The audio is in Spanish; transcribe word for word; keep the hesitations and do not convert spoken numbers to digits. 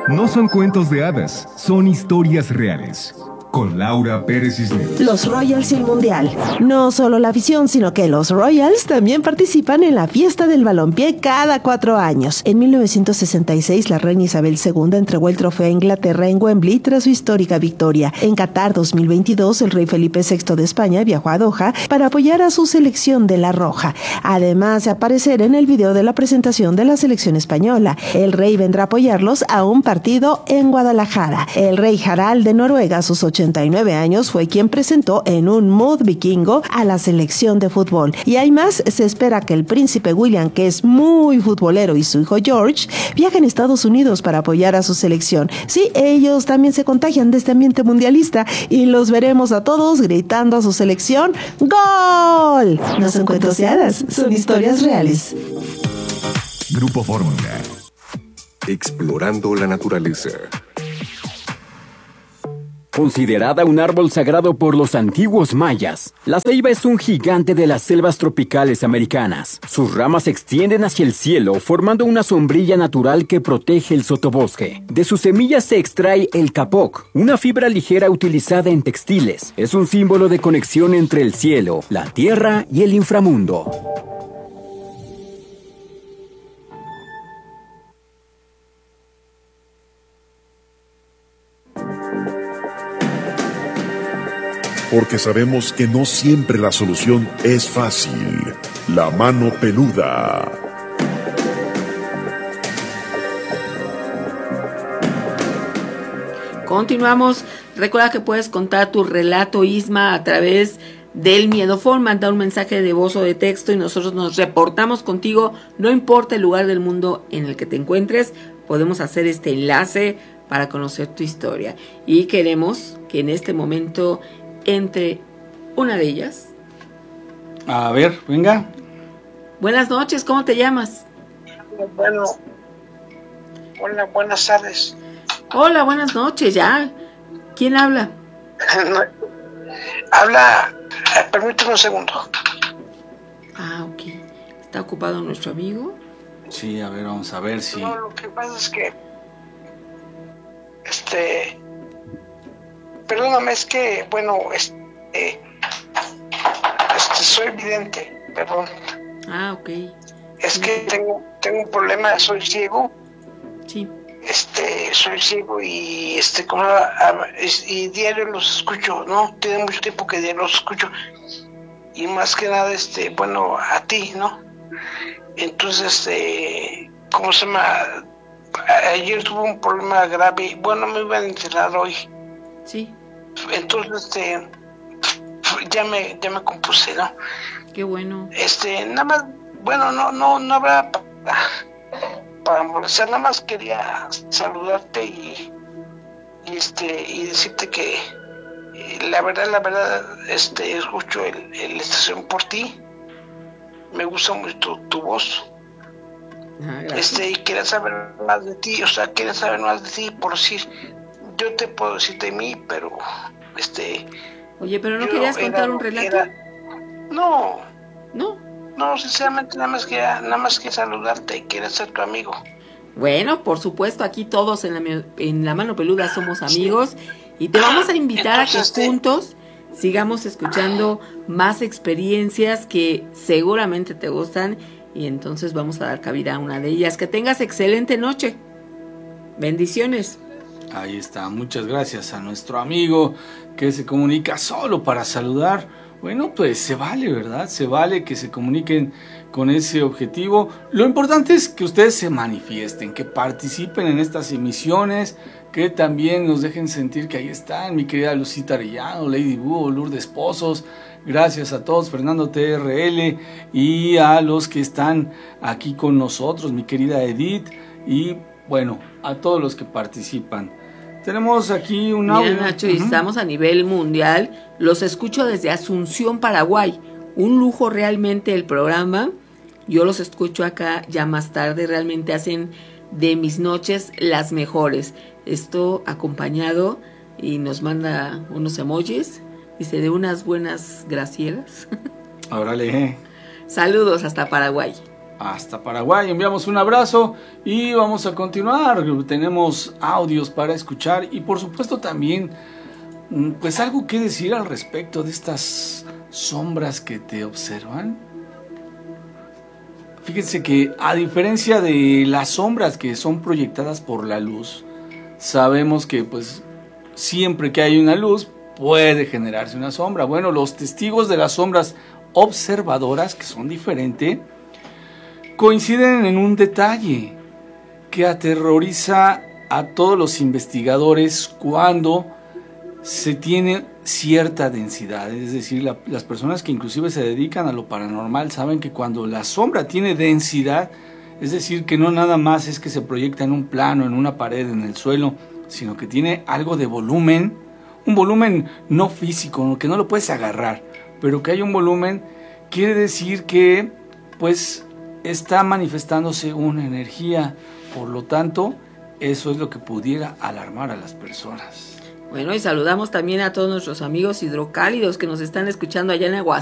No son cuentos de hadas, son historias reales. Con Laura Pérez Cisneros. Los Royals y el Mundial. No solo la afición, sino que los Royals también participan en la fiesta del balompié cada cuatro años. En mil novecientos sesenta y seis, la reina Isabel segunda entregó el trofeo a Inglaterra en Wembley tras su histórica victoria. En Qatar dos mil veintidós, el rey Felipe sexto de España viajó a Doha para apoyar a su selección de la Roja. Además de aparecer en el video de la presentación de la selección española, el rey vendrá a apoyarlos a un partido en Guadalajara. El rey Harald de Noruega, a sus ochenta y nueve años, fue quien presentó en un mood vikingo a la selección de fútbol. Y hay más, se espera que el príncipe William, que es muy futbolero, y su hijo George viajen a Estados Unidos para apoyar a su selección. Sí, ellos también se contagian de este ambiente mundialista y los veremos a todos gritando a su selección ¡Gol! No son cuentos de hadas, son historias reales. Grupo Fórmula. Explorando la naturaleza. Considerada un árbol sagrado por los antiguos mayas, la ceiba es un gigante de las selvas tropicales americanas. Sus ramas se extienden hacia el cielo, formando una sombrilla natural que protege el sotobosque. De sus semillas se extrae el capoc, una fibra ligera utilizada en textiles. Es un símbolo de conexión entre el cielo, la tierra y el inframundo. Porque sabemos que no siempre la solución es fácil. La mano peluda. Continuamos. Recuerda que puedes contar tu relato, Isma, a través del Miedofón. Manda un mensaje de voz o de texto y nosotros nos reportamos contigo. No importa el lugar del mundo en el que te encuentres, podemos hacer este enlace para conocer tu historia. Y queremos que en este momento entre una de ellas. A ver, venga. Buenas noches, ¿cómo te llamas? Bueno, hola, buenas tardes. Hola, buenas noches, ya. ¿Quién habla? Habla, permíteme un segundo. Ah, ok. ¿Está ocupado nuestro amigo? Sí, a ver, vamos a ver si... No, lo que pasa es que... Este... Perdóname, es que, bueno, este, este soy vidente, perdón. Ah, ok. Es sí. que tengo, tengo un problema, soy ciego. Sí. Este, soy ciego y este, como, y diario los escucho, ¿no? Tiene mucho tiempo que diario los escucho. Y más que nada, este, bueno, a ti, ¿no? Entonces, este, ¿cómo se llama? Ayer tuve un problema grave, bueno, me iban a enterrar hoy. Sí. Entonces, este, ya me, ya me compuse, ¿no? Qué bueno. Este, nada más, bueno, no, no, no habrá para, para molestar, nada más quería saludarte y, y este, y decirte que eh, la verdad, la verdad, este, escucho el, el estación por ti, me gusta mucho tu, tu voz. Ah, este, y quería saber más de ti, o sea, quería saber más de ti, por decir, yo te puedo decir de mí, pero este... Oye, pero ¿no querías contar era, un relato? Era, no. ¿No? No, sinceramente nada más quería, nada más que saludarte y quería ser tu amigo. Bueno, por supuesto, aquí todos en la, en la Mano Peluda somos amigos, sí. Y te vamos a invitar Entonces, a que este... juntos sigamos escuchando más experiencias que seguramente te gustan y entonces vamos a dar cabida a una de ellas. Que tengas excelente noche. Bendiciones. Ahí está, muchas gracias a nuestro amigo que se comunica solo para saludar. Bueno, pues se vale, ¿verdad? Se vale que se comuniquen con ese objetivo. Lo importante es que ustedes se manifiesten, que participen en estas emisiones, que también nos dejen sentir que ahí están, mi querida Lucita Arellano, Lady Búho, Lourdes Pozos. Gracias a todos, Fernando T R L, y a los que están aquí con nosotros, mi querida Edith, y bueno, a todos los que participan. Tenemos aquí un audio. Mira, Nacho, uh-huh. Estamos a nivel mundial. Los escucho desde Asunción, Paraguay. Un lujo realmente el programa. Yo los escucho acá ya más tarde. Realmente hacen de mis noches las mejores. Esto acompañado y nos manda unos emojis. Dice, de unas buenas gracieras. Órale. Saludos hasta Paraguay. hasta Paraguay. Enviamos un abrazo y vamos a continuar. Tenemos audios para escuchar y por supuesto también pues algo que decir al respecto de estas sombras que te observan. Fíjense que a diferencia de las sombras que son proyectadas por la luz, sabemos que pues siempre que hay una luz puede generarse una sombra. Bueno, los testigos de las sombras observadoras, que son diferentes, coinciden en un detalle que aterroriza a todos los investigadores cuando se tiene cierta densidad. Es decir, la, las personas que inclusive se dedican a lo paranormal saben que cuando la sombra tiene densidad, es decir, que no nada más es que se proyecta en un plano, en una pared, en el suelo, sino que tiene algo de volumen, un volumen no físico, que no lo puedes agarrar, pero que hay un volumen, quiere decir que pues está manifestándose una energía. Por lo tanto, eso es lo que pudiera alarmar a las personas. Bueno, y saludamos también a todos nuestros amigos hidrocálidos que nos están escuchando allá en Aguascalientes.